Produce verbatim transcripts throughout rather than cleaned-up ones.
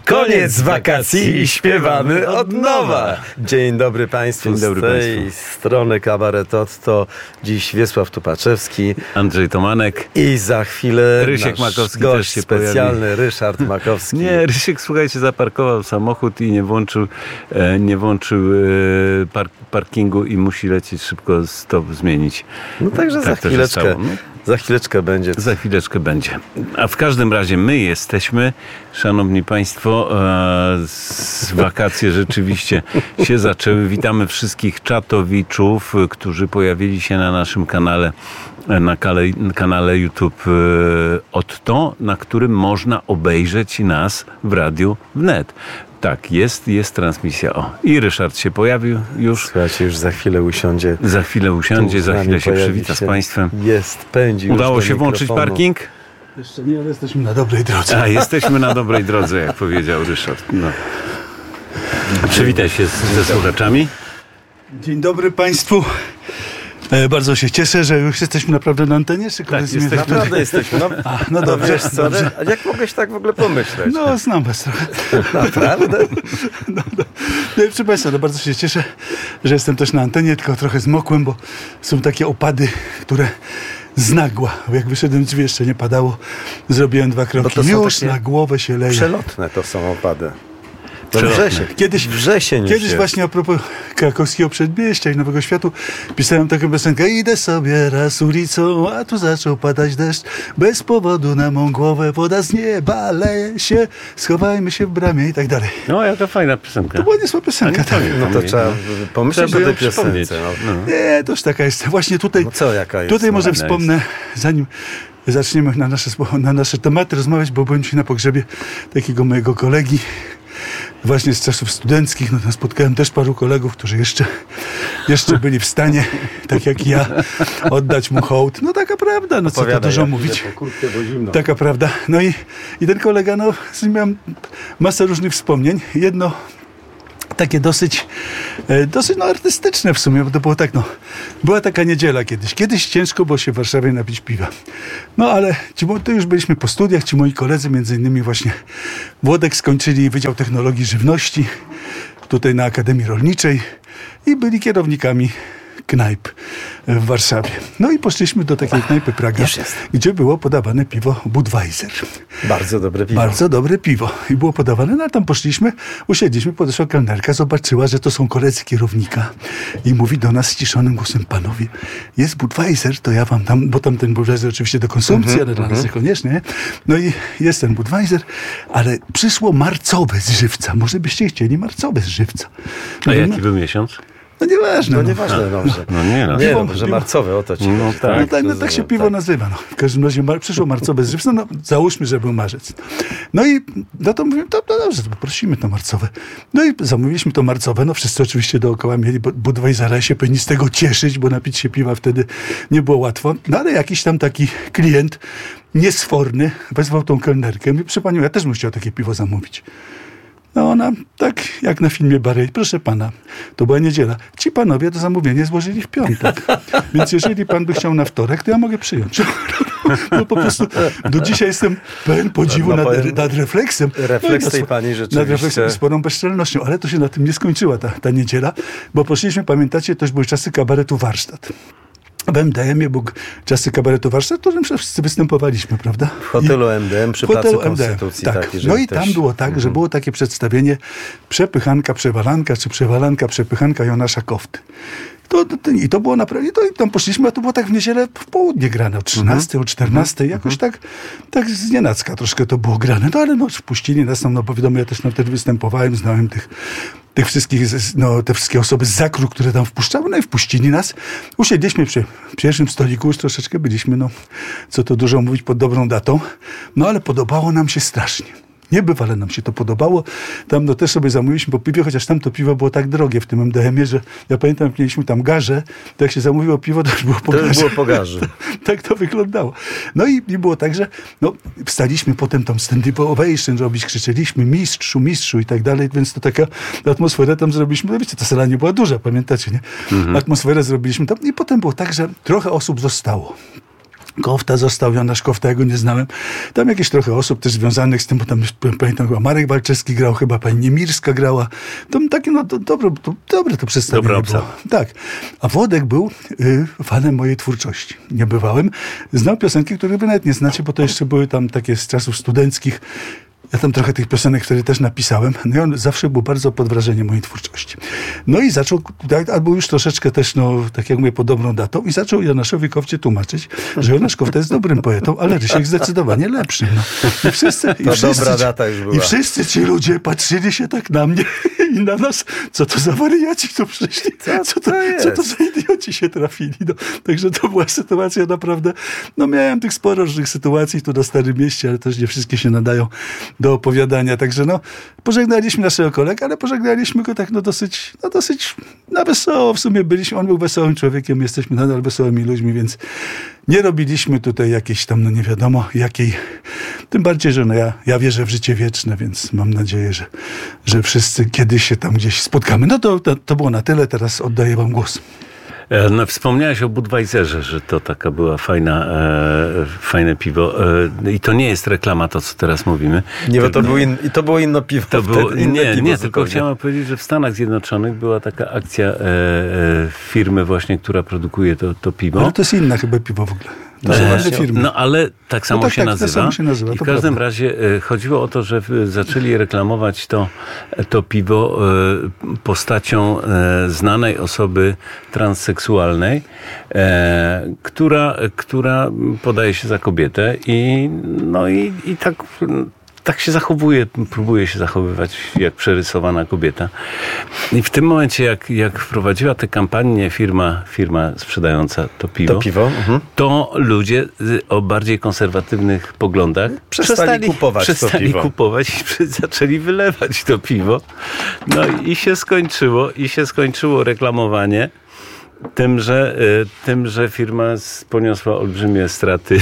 Koniec wakacji i śpiewamy od nowa. Dzień dobry Państwu. Dzień dobry z tej państwu. strony Kabaret Otto. Dziś Wiesław Tupaczewski. Andrzej Tomanek. I za chwilę Rysiek nasz Makowski gość też się specjalny, pojawi. Ryszard Makowski. Nie, Rysiek, słuchajcie, zaparkował samochód i nie włączył, e, nie włączył e, park, parkingu i musi lecieć szybko to zmienić. No także tak za to się chwileczkę. stało. No. Za chwileczkę będzie. Za chwileczkę będzie. A w każdym razie my jesteśmy, szanowni państwo, e, z wakacje rzeczywiście się zaczęły. Witamy wszystkich czatowiczów, którzy pojawili się na naszym kanale, na kale, kanale YouTube e, Otto, na którym można obejrzeć nas w radiu wnet. Tak, jest, jest transmisja. O, i Ryszard się pojawił już. Słuchajcie, już za chwilę usiądzie. Za chwilę usiądzie, Tu z za nami chwilę się pojawi przywita się. z państwem. Jest, pędzi. Udało już do się włączyć mikrofonu. parking? Jeszcze nie, ale jesteśmy na dobrej drodze. A, jesteśmy na dobrej drodze, jak powiedział Ryszard. No. Przywitaj się z, ze słuchaczami. Dzień dobry Państwu. E, bardzo się cieszę, że już jesteśmy naprawdę na antenie. Czy koledzy mnie jesteśmy. tak- Naprawdę jesteśmy. No, A, no no dobrze, wiesz co, dobrze. a jak mogłeś tak w ogóle pomyśleć? No, znam Was trochę. Naprawdę? No, no. No i proszę Państwa, no bardzo się cieszę, że jestem też na antenie, tylko trochę zmokłem, bo są takie opady, które z nagła. Jak wyszedłem z drzwi, jeszcze nie padało. Zrobiłem dwa kroki. to są Już takie na głowę się leje. Przelotne to są opady. To Przelotne. wrzesień. Kiedyś, Wrzesień już Kiedyś jest. właśnie a propos krakowskiego przedmieścia i Nowego Światu pisałem taką piosenkę: idę sobie raz ulicą, a tu zaczął padać deszcz. Bez powodu na mą głowę woda z nieba leje się, schowajmy się w bramie i tak dalej. No, jaka fajna piosenka. To była niezła piosenka. A nie Tak. powiem. No to trzeba pomyśleć Trzeba o ją tej przypomnieć. piosence. No. No. Nie, to już taka jest. Właśnie tutaj, No co, jaka jest? tutaj No, może fajna wspomnę, zanim zaczniemy na nasze, spo- na nasze tematy rozmawiać, bo byłem dzisiaj na pogrzebie takiego mojego kolegi, właśnie z czasów studenckich. No, tam spotkałem też paru kolegów, którzy jeszcze, jeszcze byli w stanie, tak jak ja, oddać mu hołd. No taka prawda, no co to Opowiadaj, dużo jak mówić. idę po kurtkę, bo zimno. Taka prawda. No i, i ten kolega, no z nim miałem masę różnych wspomnień. Jedno takie dosyć, e, dosyć no, artystyczne w sumie, bo to było tak, no, była taka niedziela kiedyś. Kiedyś ciężko było się w Warszawie napić piwa. No ale ci, to już byliśmy po studiach, ci moi koledzy, między innymi właśnie Włodek, skończyli Wydział Technologii Żywności tutaj na Akademii Rolniczej i byli kierownikami knajp w Warszawie. No i poszliśmy do takiej knajpy Praga, już jest. gdzie było podawane piwo Budweiser. Bardzo dobre piwo. Bardzo dobre piwo. I było podawane, no ale tam poszliśmy, usiedliśmy, podeszła kelnerka, zobaczyła, że to są koledzy kierownika i mówi do nas ściszonym głosem: panowie, jest Budweiser, to ja wam dam, bo tam ten Budweiser oczywiście do konsumpcji, ale dla nas niekoniecznie. No i jest ten Budweiser, ale przyszło marcowe z Żywca. Może byście chcieli marcowe z Żywca. A No, jaki był miesiąc? no nieważne. No no. nieważne, no, że, No nie, no. nie, Piwo- no, że piwo- marcowe, o to ci No chodzi. tak. No tak, no tak się rozumiem, piwo tak. nazywa. No. W każdym razie mar- przyszło marcowe z Żywca, no załóżmy, że był marzec. No i no to mówimy, to, to dobrze, to poprosimy to marcowe. No i zamówiliśmy to marcowe, no wszyscy oczywiście dookoła mieli Bu- Budweisera, się powinni z tego cieszyć, bo napić się piwa wtedy nie było łatwo. No ale jakiś tam taki klient niesforny wezwał tą kelnerkę. Mówi: proszę panią, ja też bym chciał takie piwo zamówić. No ona, tak jak na filmie Barei: proszę pana, to była niedziela. Ci panowie to zamówienie złożyli w piątek. Więc jeżeli pan by chciał na wtorek, to ja mogę przyjąć. No po prostu do dzisiaj jestem pełen podziwu No, nad, powiem, nad refleksem. refleks nad tej swo- pani Nad rzeczywiście. refleksem i sporą bezczelnością. Ale to się na tym nie skończyła ta, ta niedziela, bo poszliśmy, pamiętacie, to już były czasy kabaretu Warsztat. W M D M-ie był czasy kabaretu Warsztat, w którym wszyscy występowaliśmy, prawda? W hotelu M D M przy W hotelu Placu M D M, Konstytucji. tak. Tak, jeżeli No i ktoś- tam było tak, że było takie przedstawienie Przepychanka, Przewalanka, czy Przewalanka, Przepychanka Jonasza Kofty. To, to, I to było naprawdę, to, i tam poszliśmy, a to było tak w niedzielę w południe grane, o trzynastej, o czternastej, jakoś tak, tak znienacka troszkę to było grane. No ale no, wpuścili nas tam, no bo wiadomo, ja też tam wtedy występowałem, znałem tych, tych wszystkich, z- no te wszystkie osoby z zakru, które tam wpuszczały, no i wpuścili nas. Usiedliśmy przy pierwszym stoliku, już troszeczkę byliśmy, no co to dużo mówić, pod dobrą datą, no ale podobało nam się strasznie. Niebywale nam się to podobało. Tam no też sobie zamówiliśmy po piwie, chociaż tam to piwo było tak drogie w tym M D M-ie, że ja pamiętam, jak mieliśmy tam garze, to jak się zamówiło piwo, to już było po To już garze. było po garze. Tak to wyglądało. No i, i było tak, że no, wstaliśmy potem tam stand-up ovation robić, krzyczeliśmy mistrzu, mistrzu i tak dalej, więc to taka atmosferę tam zrobiliśmy. No wiecie, ta sala nie była duża, pamiętacie, nie? Mhm. Atmosferę zrobiliśmy tam i potem było tak, że trochę osób zostało. Kofta został, Jonasz Kofta, ja go nie znałem. Tam jakieś trochę osób też związanych z tym, bo tam pamiętam chyba Marek Walczewski grał, chyba pani Niemirska grała. Tam takie, no to dobre to, dobre to przedstawienie Dobra było. obsada. Tak. A Włodek był y, fanem mojej twórczości. Niebywałym. Znał piosenki, które wy nawet nie znacie, bo to jeszcze były tam takie z czasów studenckich. Ja tam trochę tych piosenek, które też napisałem, no i on zawsze był bardzo pod wrażeniem mojej twórczości. No i zaczął, a był już troszeczkę też, no, tak jak mówię, pod dobrą datą i zaczął Jonaszowi Kofcie tłumaczyć, że Jonasz Kofta jest dobrym poetą, ale Rysiek zdecydowanie lepszy. No. I wszyscy, i To wszyscy, dobra data już była. I wszyscy ci ludzie patrzyli się tak na mnie i na nas, co to za wariaci tu przyszli, Co co to, to jest? co to za idioci się trafili. No. Także to była sytuacja naprawdę, no miałem tych sporo różnych sytuacji tu na Starym Mieście, ale też nie wszystkie się nadają do opowiadania. Także no, pożegnaliśmy naszego kolegę, ale pożegnaliśmy go tak no dosyć, no dosyć na wesoło w sumie byliśmy. On był wesołym człowiekiem, jesteśmy nadal wesołymi ludźmi, więc nie robiliśmy tutaj jakiejś tam, no nie wiadomo jakiej. Tym bardziej, że no ja, ja wierzę w życie wieczne, więc mam nadzieję, że, że wszyscy kiedyś się tam gdzieś spotkamy. No to, to, to było na tyle, teraz oddaję wam głos. No, wspomniałeś o Budweiserze, że to taka była fajna, e, fajne piwo. E, I to nie jest reklama, to co teraz mówimy. Nie, bo to, był in, i to było inne piwo. To było, wtedy, inne nie, piwo nie, tylko zupełnie. chciałem powiedzieć, że w Stanach Zjednoczonych była taka akcja e, e, firmy właśnie, która produkuje to, to piwo. Ale to jest inne chyba piwo w ogóle. To są E, inne firmy. No ale tak samo tak, się tak, nazywa. tak samo się nazywa, I w to każdym prawda. razie e, chodziło o to, że w, zaczęli reklamować to, to piwo e, postacią e, znanej osoby transseksualnej, e, która, która podaje się za kobietę i, no i, i tak... Tak się zachowuje, próbuje się zachowywać jak przerysowana kobieta. I w tym momencie, jak, jak wprowadziła tę kampanię firma, firma sprzedająca to piwo, To piwo? Mhm. to ludzie o bardziej konserwatywnych poglądach Przestali kupować to przestali piwo. kupować i przy- zaczęli wylewać to piwo. No i się skończyło, i się skończyło reklamowanie tym, że, y, tym, że firma s- poniosła olbrzymie straty.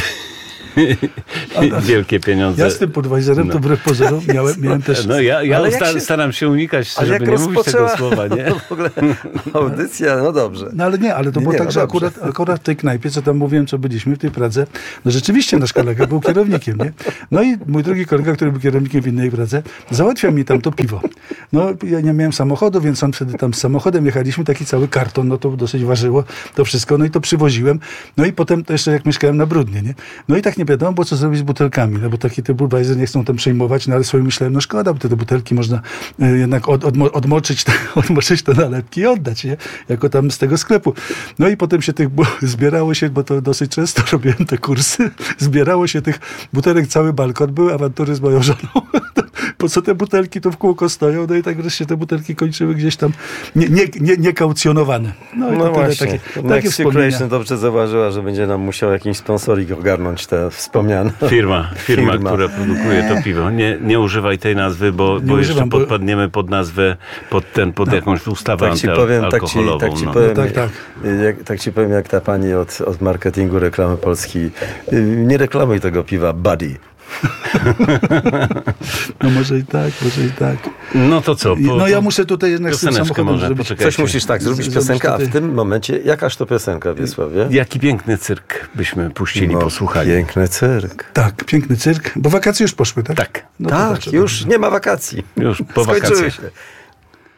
Wielkie pieniądze. Ja z tym Budweiserem No. to wbrew pozorom miałem, miałem też... No ja, ja Ale jak usta- się- staram się unikać, Ale żeby jak nie mówić tego rozpoczęła słowa, nie? w ogóle audycja, no dobrze. No ale nie, ale to Nie, było nie, tak, no że dobrze. akurat, akurat w tej knajpie, co tam mówiłem, co byliśmy w tej Pradze, no rzeczywiście nasz kolega był kierownikiem, nie? No i mój drugi kolega, który był kierownikiem w innej Pradze, załatwiał mi tam to piwo. No ja nie miałem samochodu, więc on wtedy tam z samochodem jechaliśmy, taki cały karton, no to dosyć ważyło to wszystko, no i to przywoziłem. No i potem to jeszcze jak mieszkałem na Brudnie, nie? No i tak nie wiadomo, bo co zrobić z butelkami, no bo taki te Budweiser nie chcą tam przejmować, no ale sobie myślałem, no szkoda, bo te, te butelki można y, jednak od, odmo, odmoczyć, te, odmoczyć te nalepki i oddać, nie? Jako tam z tego sklepu. No i potem się tych, bu- zbierało się, bo to dosyć często robiłem te kursy, zbierało się tych butelek cały balkon, były awantury z moją żoną. Po co te butelki tu w kółko stoją, no i tak wreszcie te butelki kończyły gdzieś tam nie, nie, nie, niekaucjonowane. No, i No to tyle, właśnie. takie, takie Next wspomnienia. Creation dobrze zauważyła, że będzie nam musiał jakiś sponsoring ogarnąć te wspomniane. Firma, firma, Firma. która produkuje to piwo. Nie, nie używaj tej nazwy, bo, bo jeszcze używam, bo- podpadniemy pod nazwę, pod, ten, pod jakąś ustawę Tak ci powiem, tak ci, antyalkoholową. tak ci no. powiem, No tak, tak. Jak, tak ci powiem, jak ta pani od, od marketingu reklamy Polski. y, Nie reklamuj tego piwa, buddy. No może i tak, może i tak. No to co? I- Po, No ja muszę tutaj jednak z tym pioseneczkę samochodem może, zrobić. poczekajcie. Coś musisz tak zrobić, Zrobić piosenkę, a w tutaj- tym momencie, jakaż to piosenka, Wiesławie? Jaki piękny cyrk byśmy puścili, No, posłuchali. Piękny cyrk. Tak, piękny cyrk, bo wakacje już poszły, tak? Tak, No to Tak, dobrze, już nie ma wakacji. już po Skończyły wakacjach. się.